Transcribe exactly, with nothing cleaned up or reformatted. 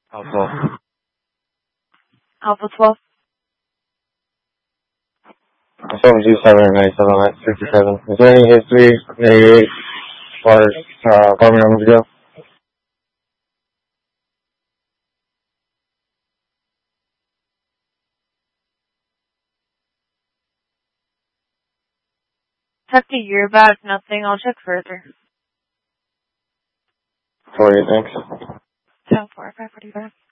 Alpha. Alpha twelve. seven two seven ninety-seven at fifty-seven. Is there any history, maybe, as far as uh, apartment numbers go? Check the year back, nothing. I'll check further. forty, thanks. ten four, five forty-five.